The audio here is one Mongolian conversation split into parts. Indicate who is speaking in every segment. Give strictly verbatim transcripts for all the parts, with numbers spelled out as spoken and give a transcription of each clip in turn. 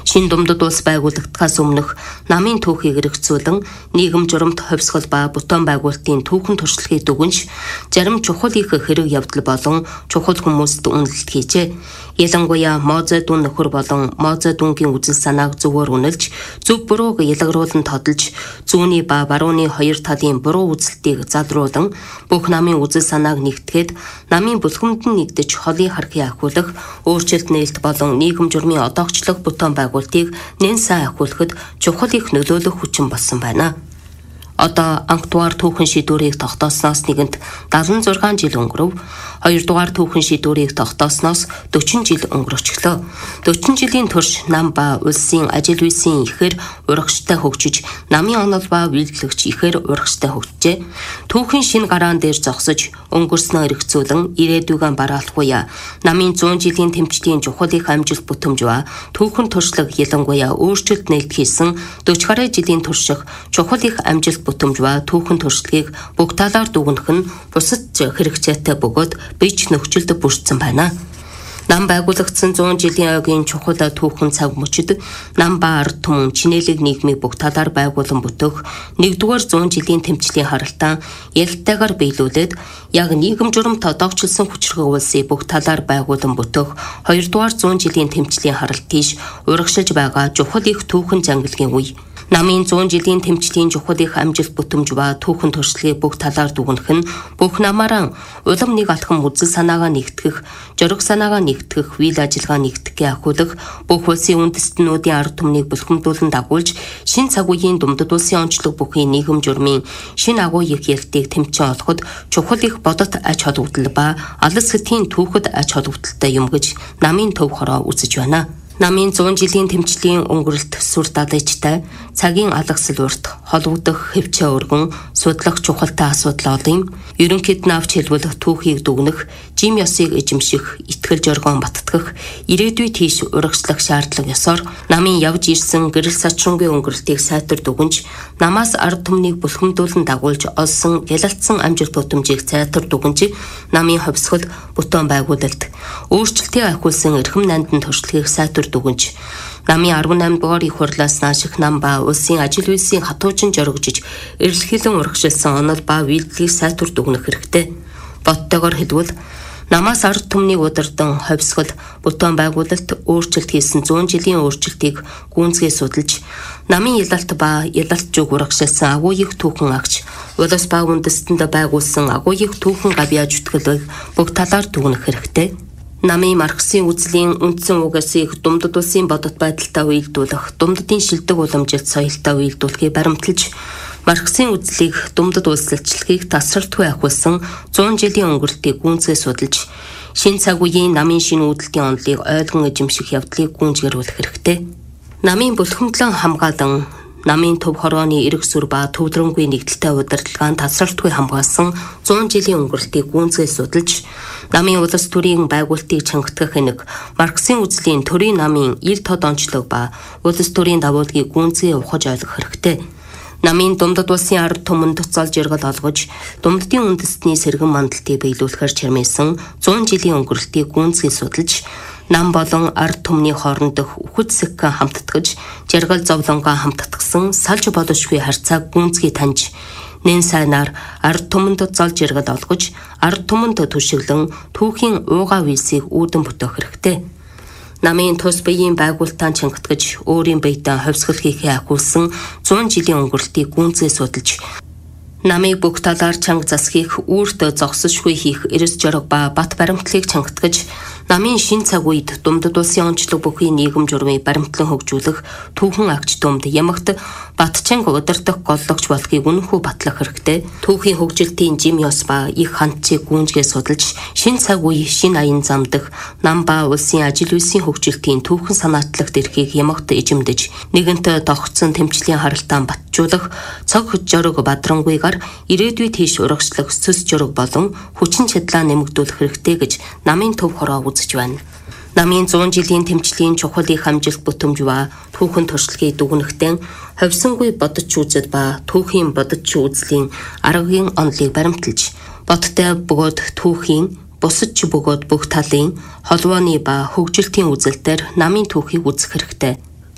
Speaker 1: Шин Думдад улс байгуулагдахаас өмнөх намын түүхийг эргэцүүлэн нийгэм журамт хувьсгал ба бүтээн байгуулалтын түүхэн туршлагыг дүгнж зарим чухал их хэрэг явдал болон чухал хүмүүст үнэлэлт хийжээ. Ялангуяа Мозэ дүн нөхөр болон Мозэ дүнгийн үзэл санааг зөвөр үнэлж, зөв бурууг ялгаруулан тодолж, зүүнний ба барууны хоёр талын буруу үзэлтийг залруулан бүх намын үзэл санааг нэгтгэхэд намын бүлгэмдэн нэгдэж холын хархыг ахиулах, өөрчлөлт нээлт болон нийгэм журмын одоогчлох бүтээн байгуулалтыг нэн сайн ахиулахад чухал их нөлөөлөх хүчин болсон байна. Одоо анхдугаар түүхэн шийдвэрийг тогтоосноос нэгэнт дагалан зургаан жил өнгөрөв. Хоёрдугаар түүхэн шийдвэрийг тогтоосноос дөрвөн жил өнгөрөчлөө. дөрвөн жилийн турш нам ба улсын ажил үйлсийн ихээр урагштай хөгжиж, намын онол ба үйлдвэрлэгч ихээр урагштай хөгжжээ. Түүхэн шинэ гараан дээр зогсож, өнгөрснөө эргэцүүлэн ирээдүйгөө бараалахгүй намын зуун жилийн тэмцлийн чухал их амжилт бүтэмж ба түүхэн туршлага ялангуяа өөрчлөлт нээлт хийсэн дөрвөн гаруй жилийн турших чухал их амжилт бүтэмж ба түүхэн туршлагыг бүх талаар дүгнэх нь бусад хэрэгцээтэй бөгөөд бич нөхцөлд бүрдсэн байна. Нам байгуулагдсан зуун жилийн ойгийн чухал түүхэн цаг мөчид нам ба ард түмэн чинээлэг нийгмийг бүх талаар байгуулан бүтэх нэгдүгээр зуун жилийн тэмцлийн харалтаа ялтайгаар биелүүлээд яг нийгэм журамт одоогчлсон хүчрэг улсыг бүх талаар байгуулан бүтэх хоёрдугаар зуун жилийн тэмцлийн харалт тийш урагшилж байгаа чухал их түүхэн зангилгийн үе. Намын зуун жилийн тэмцлийн чухал их амжилт бүтэмж ба түүхэн туршлагыг бүх талаар дүгнэх нь бүх намаараа улам нэг алхам үзэл санаагаа нэгтгэх, зориг санаагаа нэгтгэх, үйл ажиллагаа нэгтгэхээ ахиулах, бүх улсын үндэстнүүдийн ард түмнийг бүлхэмдүүлэн дагуулж, шин цаг үеийн Думдад улсын онцлог бүхий нийгэм журмын шин агуу их ялтыг тэмцэн олоход чухал их бодит ач холбогдол ба алс сэдвийн түүхэд ач холбогдолтой юм гэж намын төв хороо үзэж байна. Намын зуун жилийн тэмцлийн өнгөрөлт сүр далайчтай, цагийн алагсал урт, холбогдох хэвчээ өргөн, судлах чухалтай асуудал олон юм. Ерөнхийд навч хэлбэл түүхийг дүгнэх, жим ёсыг эзэмших, итгэл жоргоон баттгах, ирээдүйд тийш урагшлах шаардлага ёсоор намын явж ирсэн гэрэл сачрунгийн өнгөрөлтийг сайтар дүгнж, намаас ард түмнийг бүлхэмдүүлэн дагуулж олсон ялалтсан амжилт бүтэмжийг сайтар дүгнж, намын хувьсгал, бүтээн байгуулалт, өөрчлөлтийг ахиулсан эрхэм нандин туршлагыг сайтар дүгнж, намын арван наймд дугаар их хурлаас нааших нам ба улсын ажил үйлсийн хатуучин жоргожиж эрэлхийлэн урагшилсан онол ба үйлдэлийг сайтар дүгнэх хэрэгтэй. Боттойгоор хэлбэл намаас ард түмнийг удирдан хувьсгал, бүтээн байгуулалт өөрчлөлт хийсэн зуун жилийн өөрчлөлтийг гүнзгий судалж, намын ялалт ба ялалт зүг урагшилсан агуу их түүхэн агч, улс ба үндэстэнд байгуулсан агуу их түүхэн гавьяа зүтгэлийг бүх талаар дүгнэх хэрэгтэй. Намын Марксийн үзлийн үндсэн угсыг Думдад улсын бодит байдалтай уялдуулах, Думдадын шилдэг уламжилт соёлтой уялдуулахыг баримталж, Марксийн үзлийг Думдад улсалчлагыг тасралтгүй ахиулсан зуун жилийн өнгөрөлтийг гүнзгий судалж, шин цаг үеийн намын шинэ үүдэлтийн онолыг ойлгон эзэмших явдлыг гүнзгийрүүлэх хэрэгтэй. Намын бүлхэмдлэн хамгаалан, намын төв хорооны эрэг сүр ба төвлөрөнгүй нэгдэлтэй удирдлагаан тасралтгүй хамгаалсан зуун жилийн өнгөрөлтийг гүнзгий судалж, намын улс төрийн байгуулалтыг чангатгах энэг Марксийн үзлийн төрийн намын ил тод онцлог ба улс төрийн давуулгийг гүнзгий ухаж ойлгох хэрэгтэй. Намын Думдад улсын ард түмэнд цол жиргэл олгож, Думдадын үндэстний сэргэн мандалтыг биелүүлэхээр чармайлсан зуун жилийн өнгөрөлтийг гүнзгий судалж, нам болон ард түмний хоорондох үхэж сэкэн хамтдагж, жаргал зовлонгоо хамтдагсан салж болошгүй харьцааг гүнзгий таньж, нэн сайнаар ард түмэнд зол жиргэл олгож, ард түмэнд түшиглэн түүхийн уугаа үйлсийг үүдэн бүтээх хэрэгтэй. Намын тус биеийн байгуулалтаа чангатгаж, өөрийн биедээ хувьсгал хийхээ ахиулсан зуун жилийн өнгөрөлтийг гүнзгий судалж, намыг бүх талаар чанга засхийг үүрт зогсошгүй хийх эрс жорог ба бат баримтлалыг чангатгаж, намын шин цаг үед Думдад улсын онцлог бүхий нийгэм журмыг баримтлан хөгжүүлэх түүхэн агч Думд ямагт батчанга удирдах голлогч болохыг үнэнхүү батлах хэрэгтэй. Түүхийн хөгжилтийн жим ёс ба их хандцыг гүнзгий судалж, шин цаг үе, шин аян замдах нам ба улсын ажил үйлсийн хөгжилтийн түүхэн санаатлагт эрхийг ямагт эзэмдэж, нэгэнтээ тогтсон тэмцлийн харалтаан батжуулах, цог жорог бадрангүйгээр ирээдүйд тийш урагшлах сүс жорог болон хүчин чадлаа нэмэгдүүлэх хэрэгтэй гэж намын төв хороо үзэж байна. Намын зуун жилийн тэмцлийн чухал их амжилт бүтэмж ба түүхэн туршлагыг дүгнэхдээ ховсонгүй бодож үзэл ба түүхийн бодож үзлийн аргын онолыг баримталж, бодтой бөгөөд түүхийн, бусад ч бөгөөд бүх талын холбооны ба хөгжилтийн үзэлтээр намын түүхийг үзэх хэрэгтэй.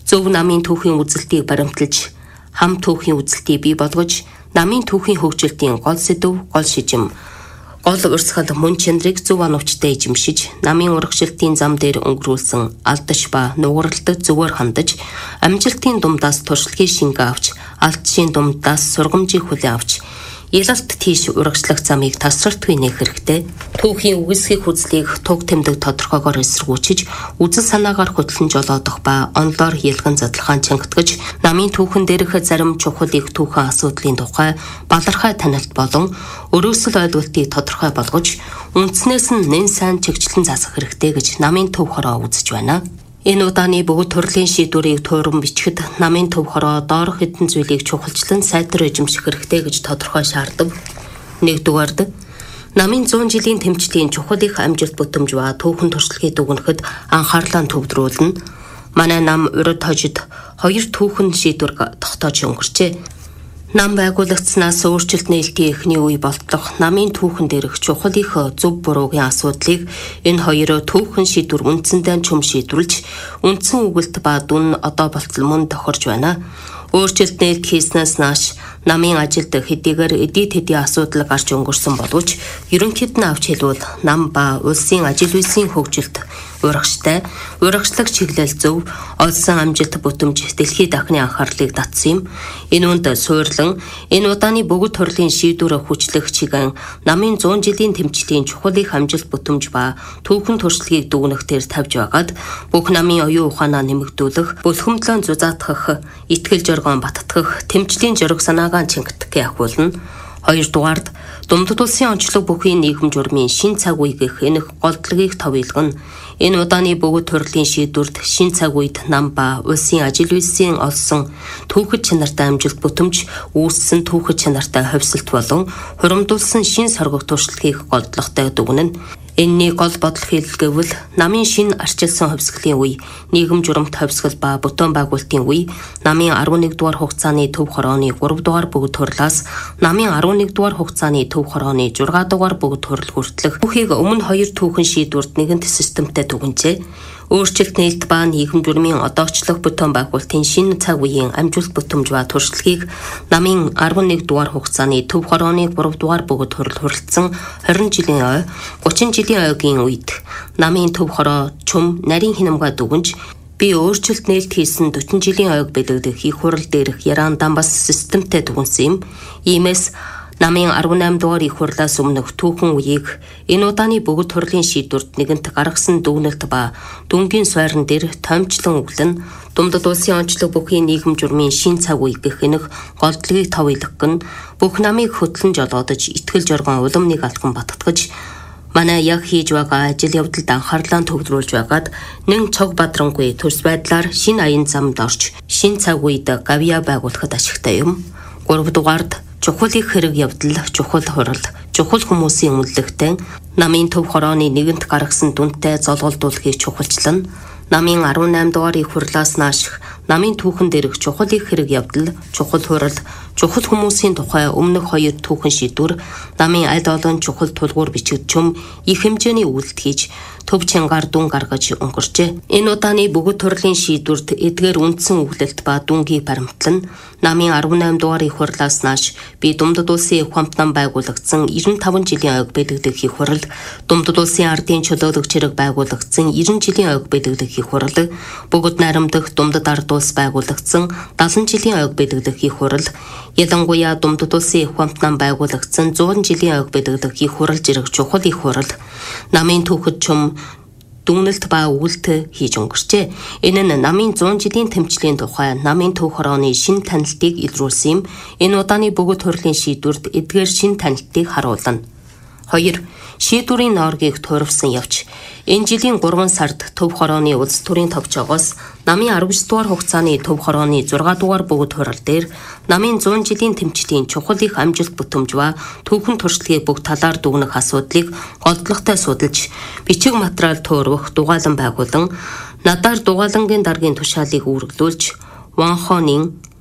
Speaker 1: Зөв намын түүхийн үзэлтийг баримталж, хам түүхийн үзэлтийг бий болгож, намын түүхийн хөгжилтийн гол сэдэв, гол шижим, гол урсгал мөн чанарыг зөв оновчтой эзэмшиж, намын урагшилтын зам дээр өнгөрүүлсэн алдаш ба нугаралдад зөвөр хандаж, амжилтын думдаас туршлагын шингээ авч, алдшийн думдаас сургамжийг хүлээн авч, ялалт тийш урагшлах замыг тасралтгүй нээх хэрэгтэй. Түүхийн үгсгийг хүзлийг туг тэмдэг тодорхойгоор эсэргүүцэж, үзэл санаагаар хөтлөн жолоодох ба онлоор ялган задлахаан чангатгаж, намын түүхэн дээрх зарим чухлыг түүхэн асуудлын тухай балархай танилт болон өрөөсөл ойлголтыг тодорхой болгож, үндснээс нь нэн сайн чигчлэн заасах хэрэгтэй гэж намын төв хороо үзэж байна. Энэ удааны бүгд төрлийн шийдвэрийг тууран бичгэд намын төв хороо доорх хэдэн зүйлийг чухалчлан сайтар эзэмших хэрэгтэй гэж тодорхой шаардав. Нэгдүгээрд намын зуун жилийн тэмцлийн чухал их амжилт бүтэмж ба түүхэн туршлагыг дүгнэхэд анхаарлаа төвлөрүүлнэ. Манай нам урд хожид хоёр түүхэн шийдвэр тогтоож өнгөрчээ. Нам байгуулагдсанаас өөрчлөлт нээлтийн эхний үе болтлох намын түүхэн дээрх чухал их зөв буруугийн асуудлыг энэ хоёр түүхэн шийдвэр үндсэндээ чөм шийдвэрлж, үндсэн үгэлт ба дүн одоо болтол мөн тохирж байна. Өөрчлөлт нээлт хийснээс нааш намын ажилд хэдийгээр эдийн тэдийн асуудал гарч өнгөрсөн боловч ерөнхийд нь авч хэлбэл нам ба улсын ажил үйлсийн хөгжилт урагштай, урагшлаг чиглэл зөв, олсон амжилт бүтэмж дэлхийд дахны анхаарлыг татсан юм. Энэ үнд суурлан энэ удааны бүгд төрлийн шийдвэр хүчлэх чиглэн намын зуун жилийн тэмцлийн чухал их амжилт бүтэмж ба түүхэн туршлагыг дүгнэх дээр тавьж байгаад бүх намын оюун ухаанаа нэмэгдүүлэх, бүлхэмдлэн зузаатгах, итгэл жоргоон баттгах, тэмцлийн зориг санаагаа чингэх явуулна. Хоёрдугаард Думдад улсын онцлог бүхий нийгэм журмын шин цаг үе гэх энэх голдлагыг товилгоно. Энэ удааны бүгд төрлийн шийдвэрт шин цаг үед нам ба улсын ажил үйлсийн олсон түүхэд чанартай амжилт бүтэмж, үүссэн түүхэд чанартай ховсолт болон хуримдуулсан шин соргох туршлагыг голдлоготой дүгнэнэ. Энэний гол бодол хэлэлгэвэл намын шин арчилсан хөвсгөлийн үе, нийгэм журамт хөвсгөл ба бүтээн байгуулалтын үе, намын арван нэгдүгээр хугацааны төв хорооны гурав дугаар бүгд хурлаас намын арван нэгдүгээр хугацааны төв хорооны зургаан дугаар бүгд хурл хүртэлх бүхийг өмнө хоёр түүхэн шийдвэрт нэгэнт системтэй дүгнжээ. Өөрчлөлт нээлт ба нийгэм журмын одоочлох бүтээн байгуулалтын шинэ цаг үеийн амжилт бүтэмж ба туршлагыг намын арван нэг дугаар хугацааны төв хорооны гурав дугаар бүгд хурл хурлцсан хорин жилийн ой, гучин жилийн ойгийн үед намын төв хороо чум нарийн хинамга дүгнж би өөрчлөлт нээлт хийсэн дөрвөн жилийн ойг бэлэгдэх их хурал дээрх яран дан бас системтэй дүгнсэн юм. Иймээс намын арван найман дугаар их хурлаас өмнөх түүхэн үеийг энэ удааны бүгд төрлийн шийдвэрт нэгэнт гаргасан дүгнэлт ба дүнгийн сойрон дээр томчлон өглөн Думдад улсын онцлог бүхий нийгэм журмын шин цаг үе гэх энэх голдлагыг товилгох гэн бүх намыг хөтлөн жолоодож итгэл жоргон уламныг алхан баттгаж манай яг хийж байгаа ажил явдалд анхаарлаа төвлөрүүлж байгаад нэн цог бадрангүй төрс байдлаар шин аян замд орж шин цаг үед гавья байгуулахад ашигтай юм. гурав дугаард чухал их хэрэг явдал, чухал хурал, чухал хүмүүсийн үнэлэгтэй намын төв хорооны нэгэнт гаргасан дүнтэй золголдуулахыг чухалчлан намын арван найман дугаар их хурлаас нааших намын түүхэн дээрх чухал их хэрэг явдал, чухал хурал, чухал хүмүүсийн тухай өмнөх хоёр түүхэн шийдвэр намын аль олон чухал тулгуур бичигд чум их хэмжээний үйлдэл хийж төв чангаар дүн гаргаж өнгөрчээ. Энэ удааны бүгд төрлийн шийдвэрт эдгээр үндсэн үглэлт ба дүнгийн баримтлан намын арван найман дугаар их хурлаас нааш би Думдад улсын их хамтнан байгуулагдсан девяносто таван жилийн ойг бэлэгдэх их хурал, Думдад улсын ардын чөлөөлөгч хэрэг байгуулагдсан девяносто жилийн ойг бэлэгдэх их хурал, бүгд найрамдах Думдад ард улс байгуулагдсан дагалан жилийн ойг бэлэгдэх их хурал, ялангуяа Думдад улсын их хамтнан байгуулагдсан зуун жилийн ойг бэлэгдэх их хурал зэрэг чухал их хурал намын түүхэд чум дүгнэлт ба үгэлт хийж өнгөрчээ. Энэ нь намын зуун жилийн тэмцлийн тухай намын төв хорооны шин танилтыг илрүүлсэн юм. Энэ удааны бүгд төрлийн шийдвэрт эдгээр шин танилтыг харуулна. хоёр. Шийдвэрийн нооргийг туурвсан явж энэ жилийн гурван сард төв хорооны улс төрийн товчоогоос намын арван девять дугаар хугацааны төв хорооны зургаан дугаар бүгд хурал дээр намын зуун жилийн тэмцлийн чухал их амжилт бүтэмж ба түүхэн туршлагыг бүх талаар дүгнэх асуудлыг голдлоготой судалж бичиг материал туурвах дугаалan байгуулан надаар дугаалангийн даргын тушаалыг үүргэлүүлж Ванхонын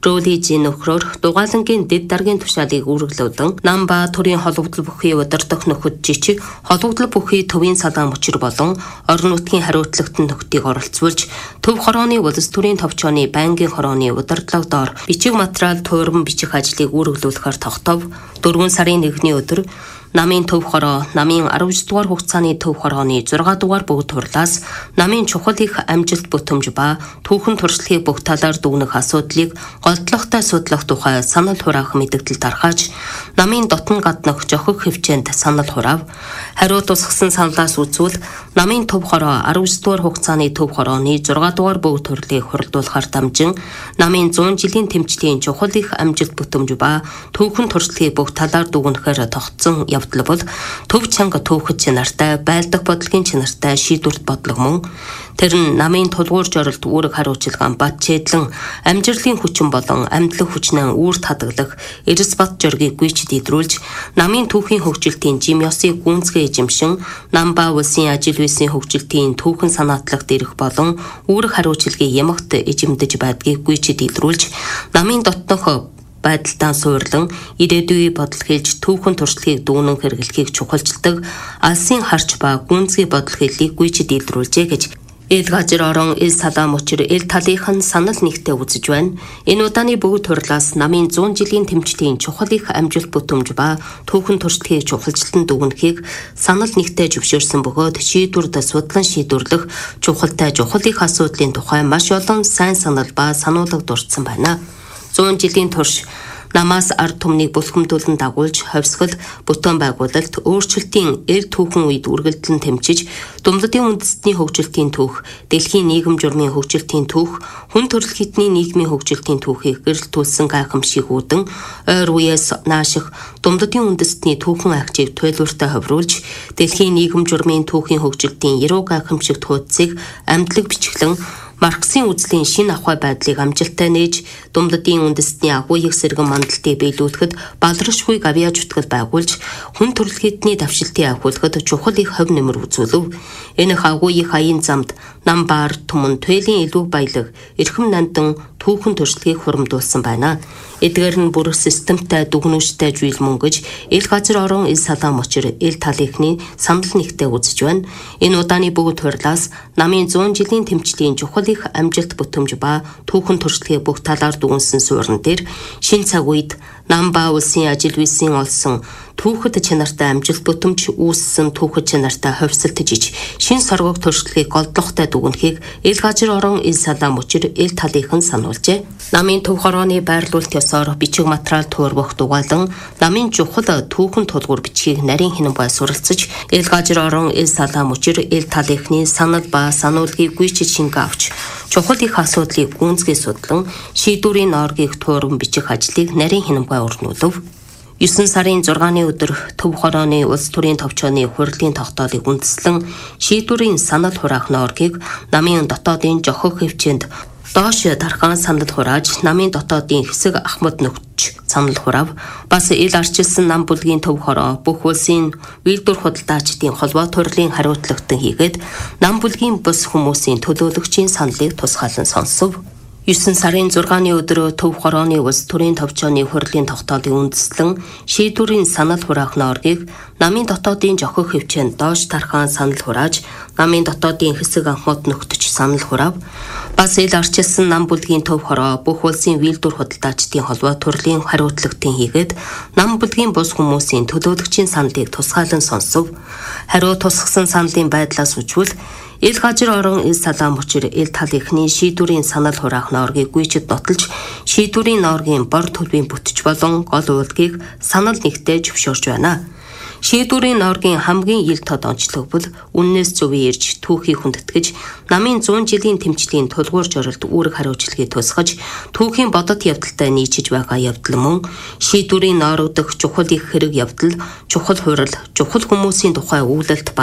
Speaker 1: Ролижийн нөхрөөр дугаалангийн дэд даргийн тушаалыг үүргэлүүлэн Намба төрийн холбогдол бүхий удирдах нөхөд жижиг холбогдол бүхий төвийн салаан мөчр болон орон нутгийн хариуцлагатан нөхдийг оролцуулж төв хорооны улс төрийн товчооны байнгын хорооны удирдлага доор бичиг материал тууран бичих ажлыг үүргэлүүлэхээр тогтов. дөрвөн сарын нэгний өдөр Намын төв хороо, намын арван дугаар хугацааны төв хорооны зургаан дугаар бүгд хурлаас намын чухал их амжилт бүтэмж ба түүхэн туршлагыг бүх талаар дүгнэх асуудлыг голдлоготой судлах тухай санал хураах мэдээлэл тархаж, намын дотн гаднах жохих хөвчөнд санал хураав. Хариу тусгасан саналаас үзвэл намын төв хороо арван дугаар хугацааны төв хорооны зургаан дугаар бүгд хурлыг хуралдуулахар дамжин намын зуун жилийн тэмцлийн чухал их амжилт бүтэмж ба түүхэн туршлагыг бүх талаар дүгнэхээр тогтсон явдал бол төв чанга түүхэд чанартай, байлдах бодлогын чанартай шийдвэрт бодлого мөн тэр нь намын тулгуур жорилт үүрэг хариуцлаган бат чэдлэн амжилтын хүчин болон амьдлах хүчнээ үүрт хадгалах эрс бат жоргийг гүйчэд идрүүлж намын түүхийн хөгжилтийн жим ёсыг гүнзгий эзэмшин Намба улсын ажил үйлсийн хөгжилтийн түүхэн санаатлагт ирэх болон үүрэг хариуцлагын ямагт эзэмдэж байдгийг гүйчэд идрүүлж намын дотнох байдалтай суурлан ирээдүйн бодол хэлж түүхэн туршлагыг дүүнэн хэрэглэхийг чухалчилдаг алсын харч ба гүнзгий бодол хэллийг гүйчэд илрүүлжээ гэж Эл газар орон эл салаан мөчр эл талынх нь санал нэгтээ үзэж байна. Энэ удааны бүгд хурлаас намын зуун жилийн тэмцлийн чухал их амжилт бүтэмж ба түүхэн туршлагыг чухалчлан дүгнэхийг санал нэгтээ зөвшөөрсөн бөгөөд шийдвэрд судлан шийдвэрлэх чухалтай чухал их асуудлын тухай маш олон сайн санал ба сануулга дурдсан байна. зуун жилийн турш намаас ард түмнийг бүлхэмдүүлэн дагуулж ховсгол бүтээн байгуулалт өөрчлөлтийн эр түүхэн үед үргэлжлэн тэмчиж Думдадын үндэстний хөгжилтийн түүх, дэлхийн нийгэм журмын хөгжилтийн түүх, хүн төрөл хэдний нийгмийн хөгжилтийн түүхийг гэрэлтүүлсэн гайхамшиг үүдэн ойр үеэс нааших Думдадын үндэстний түүхэн агчийг туйлууртай ховруулж дэлхийн нийгэм журмын түүхийн хөгжилтийн яруу гайхамшиг туудсыг амтлаг бичглэн Марксийн үзлийн шинэ ахуй байдлыг амжилттай нээж Думдадын үндэстний агууйг сэргэн мандалтыг биелүүлэхэд баларшгүй гавьяа зүтгэл байгуулж хүн төрөлхтний давшилтыг авахулахад чухал их хов нэмэр үзүүлв. Энэ агууйг хаяын замд Намбаар түмэн туйлын илүү баялаг эрхэм нандан түүхэн туршлагыг хуримдуулсан байна. Эдгээр нь бүр системтэй дүгнүүштэй зүйл мөнгөж эл газар орон эл салаан мөчр эл талынхны санал нэгтээ үзэж байна. Энэ удааны бүгд хурлаас намын зуун жилийн тэмцлийн чухал их амжилт бүтэмж ба түүхэн туршлагыг бүх талаар дүгнсэн суурин дээр шин цаг үед Намба улсын ажил үйлсийн олсон түүхэд чанартай амжилт бүтэмж үүссэн түүхэд чанартай ховсолтжиж шин соргог туршлагыг голдлоготой дүгнэхийг эл газар орон эл салаан мөчр эл талынхан сануулжээ. Намын төв хорооны байрлуулалт ёсоор бичиг материал туурвах дугаалan намын чухал түүхэн тулгуур бичгийг нарийн хинэн бай суралцж эл газар орон эл салаан мөчр эл талынхны санал ба сануулгыг гүйчил шингэ авч чухал их асуудлыг гүнзгий судлан шийдвэрийн оргийг тууран бичих ажлыг нарийн хинэмгай урнуулв. есөн сарын зургааны өдөр төв хорооны улс төрийн товчооны хурлын тогтоолыг үндэслэн шийдвэрийн санал хураах норгийг намын дотоодын жохох хөвчөнд доош дархан санал хурааж намын дотоодын хэсэг ахмад нөхч санал хурав. Бас ил арчилсан нам бүлгийн төв хороо бүх улсын үйлдвэр худалдаачдын холбоо төрлийн хариуцлагатан хийгээд нам бүлгийн бус хүмүүсийн төлөөлөгчийн саналыг тусгаалan сонсов. есөн сарын зургааны өдөр төв хорооны улс төрийн товчооны хурлын тогтоолыг үндэслэн шийдвэрийн санал хураах норгийг намын дотоодын жохих хөвчөнд доош дархан санал хурааж намын дотоодын хэсэг ахмад нөхдөж санал хурав. Бас ил арчилсан нам бүлгийн төв хороо бүх улсын үйлдвэр худалдаачдын холбоо төрлийн хариуцлагатан хийгээд нам бүлгийн бус хүмүүсийн төлөөлөгчийн саналыг тусгаалan сонсов. Хариу тусгасан саналын байдлаас үзвэл эл газар орон эл салаан мөчр эл талынхны шийдвэрийн санал хураах норгийг гүйчэд нотолж шийдвэрийн норгийн бор төлбөрийн бүтэж болон гол уулгийг санал нэгтээ зөвшөөрж байна. Шийдвэрийн норгийн хамгийн ил тод онцлог бол үннээс зөвийн ирж түүхийг хүндэтгэж намын зуун жилийн тэмцлийн тулгуур жорилт үүрэг хариуцлагыг тусгаж түүхийн бодит явдалтай нийцэж байгаа явдал мөн шийдвэрийн норогдох чухал их хэрэг явдал, чухал хурал, чухал хүмүүсийн тухай үүлэлт ба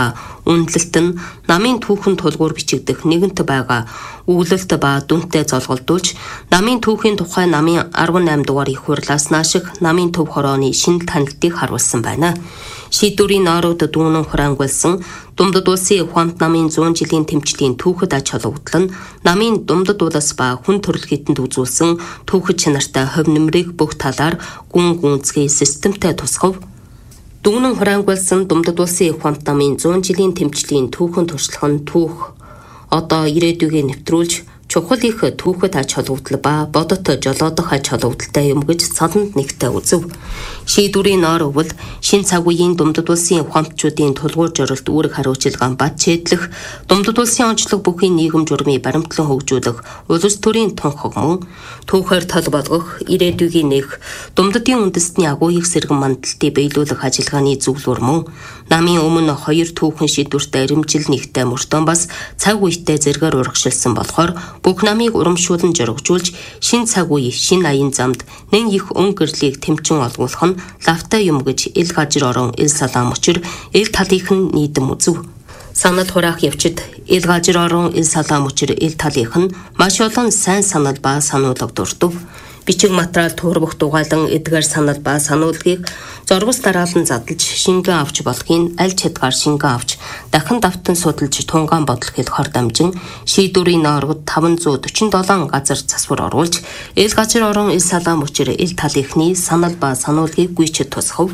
Speaker 1: Үнэлэлт нь намын түүхэн тулгуур бичигдэх нэгэнт байгаа үглэлт ба дүнтэй золголдуулж намын түүхийн тухай намын арван найман дугаар их хурлаас наашиг намын төв хорооны шинэ танилтыг харуулсан байна. Шийдвэрийн нойрууд дүүнэн хураангуйлсан Думдад улсын ухаант намын зуун жилийн тэмцлийн түүхэд ач холбогдол нь намын Думдад улс ба хүн төрөлхийтэнд үзүүлсэн түүхэд чанартай хувь нэмрийг бүх талаар гүн гүнзгий системтэй тусгав. Дүүнэн хураангуйлсан Думдад улсын ухаант намын зуун жилийн тэмцлийн түүхэн туршлага нь түүх одоо ирээдүйгээ нэвтрүүлж чухал их түүхэд ач холбогдол ба бодот жолоодох ач холбогдолтой юм гэж цаланд нэгтээ үзв. Шийдвэрийн нойр бол шин цаг үеийн Думдад улсын ухаантчуудын тулгуур жорилт үүрэг хариуцлагаан бат чийдлэх, Думдад улсын онцлог бүхий нийгэм журмыг баримтлан хөгжүүлэх улс төрийн тунхаг мөн түүхээр тал болгох ирээдүйгийн нэх Думдадын үндэстний агууйг сэргэн мандалтыг биелүүлэх ажиллагааны зөвлөр мөн намын өмнө хоёр түүхэн шийдвэртэй ирэмжил нэгтэй мөртөө бас цаг үетэй зэргээр урагшилсан болохоор бүх намыг урамшуулан жоргожуулж шин цаг үе шин аян замд нэн их өн гэрлийг тэмчин олгуулах нь лавтай юм гэж ил гажир орон ил салаам учир ил талынх нь нийдэм үзв. Санал хураах явцад ил гажир орон ил салаам учир ил талынх нь маш олон сайн санал ба сануулга дурдв. Бичиг материал туурбах дугаалan эдгээр санал ба сануулгыг зоргос дараалан задлж шингэн авч болохын аль чадгаар шингэн авч дахин давтан судалж тунгаан бодлох хэл хор дамжин шийдвэрийн нойргод таван зуун дөрвөн седем газар засвар оруулж ил гажир орон ил салаам учир ил талынхны санал ба сануулгыг гүйчэд тусгав.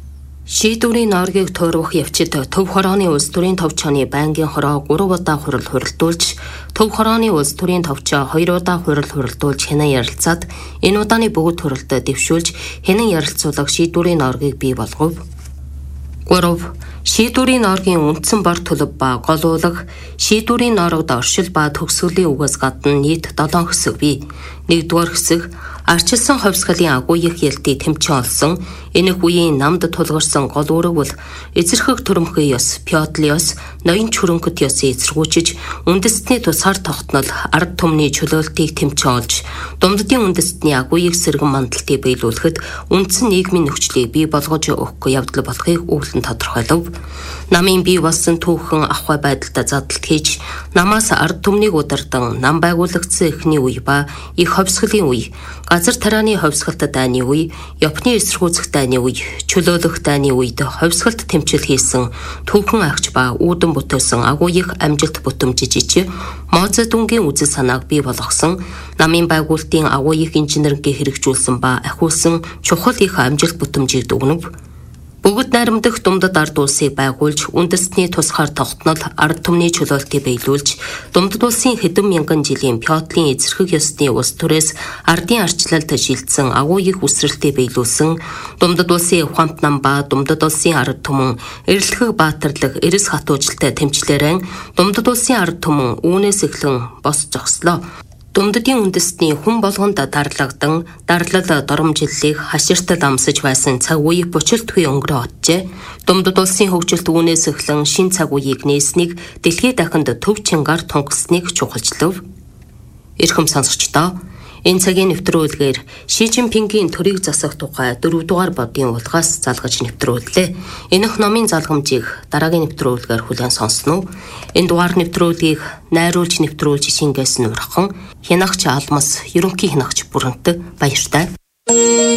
Speaker 1: Шийдвэрийн нойргийг туурвах явцад төв хорооны улс төрийн товчооны байнгын хороо гурав удаа хурал хуралдуулж төв хорооны улс төрийн товчоо хоёр удаа хурал хуралдуулж хянан ярилцаад энэ удааны бүгд хуралд дэвшүүлж хянан ярилцуулах шийдвэрийн нойргийг бий болгов. гурав. Шийдвэрийн нойргийн үндсэн бор төлөв ба голуулах шийдвэрийн нойрогд оршил ба төгсгөлийн үгээс гадна нийт долоон хэсэг бий. Нэгдүгээр хэсэг арчилсан ховсгалын агууйх ялтыг тэмчин олсон энэх үеийн намд тулгарсан гол үүрэг бол эзэрхэг төрөмхөө ёс, пёдл ёс, ноён чүрэнкэт ёсыг эзэргүүчиж үндэстний тусаар тогтнол ард түмний чөлөөлтийг тэмчин олж Думдадын үндэстний агууйх сэргэн мандалтыг биелүүлэхэд үндсэн нийгмийн нөхцөлийг бий болгож өгөхгүй явдал болохыг өвлөн тодорхойлов. Намын бий болсон түүхэн ахуй байдалтай задлалт хийж намаас ард түмнийг удардан нам байгуулагдсан эхний үе ба их ховсгалын үе, газар тарааны ховсгалт дайны үе, Японы эсэргүүцэх дайны үе, чөлөөлөх дайны үед ховсгалт тэмцэл хийсэн түүхэн агч ба үүдэн бүтээсэн агууйх амжилт бүтэмжиж Мозе дүнгийн үзэл санааг бий болгосон намын байгуулалтын агууйх инженерингээ хэрэгжүүлсэн ба ахиулсан чухал их амжилт бүтэмжийг дүгнэв. Бүгд найрамдах Думдад ард улсыг байгуулж үндэстний тусгаар тогтнол ард түмний чөлөөлтийг биелүүлж Думдад улсын хэдэн мянган жилийн пёдлын эзэрхэг ёсны улс төрөөс ардын арчлалд шилжсэн агууйх үсрэлтийг биелүүлсэн Думдад улсын ухаант нам ба Думдад улсын ард түмэн эрэлхэг баатарлаг эрс хатуужилтай тэмчлэрэн Думдад улсын ард түмэн үүнээс эхлэн бос зогслоо. Думдадын үндэстний хүн болгонд дарлагдан дарлал доромжиллыг хаширтад амсаж байсан цаг үе буцалтгүй өнгөрөө оджээ. Думдад улсын хөгжилт үүнээс эхлэн шин цаг үеийг нээснийг дэлхийд дахинд төв чангаар тунгасныг чухалчлав. Эрхэм сонсогчдоо энэ цагийн нэвтрүүлгээр Ши Жинпингийн төрийг засах тухай дөрөвдүгээр бодгийн улгаас залгаж нэвтрүүллээ. Энэх номын залгамжийг дараагийн нэвтрүүлгээр хүлээн сонсноо. Энэ дугаар нэвтрүүлгийг найруулж нэвтрүүлж шингээсэн урхан Хянагч Алмас ерөнхий хянагч Бүрэнтэг баяртай.